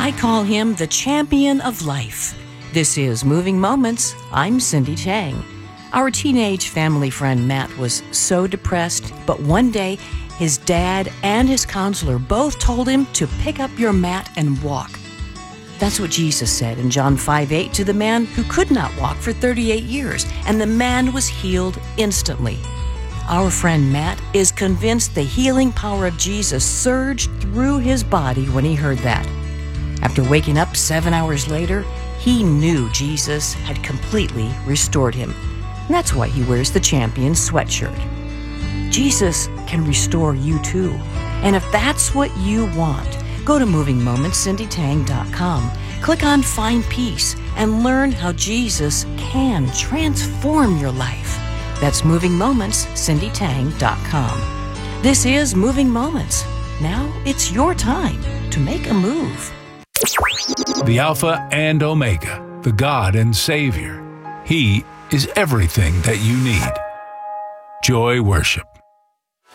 I call him the champion of life. This is Moving Moments. I'm Cindy Tang. Our teenage family friend Matt was so depressed, but one day his dad and his counselor both told him to pick up your mat and walk. That's what Jesus said in John 5:8 to the man who could not walk for 38 years, and the man was healed instantly. Our friend Matt is convinced the healing power of Jesus surged through his body when he heard that. After waking up 7 hours later, he knew Jesus had completely restored him. And that's why he wears the champion sweatshirt. Jesus can restore you too. And if that's what you want, go to movingmomentscindytang.com. Click on Find Peace and learn how Jesus can transform your life. That's movingmomentscindytang.com. This is Moving Moments. Now it's your time to make a move. The Alpha and Omega, the God and Savior. He is everything that you need. Joy Worship.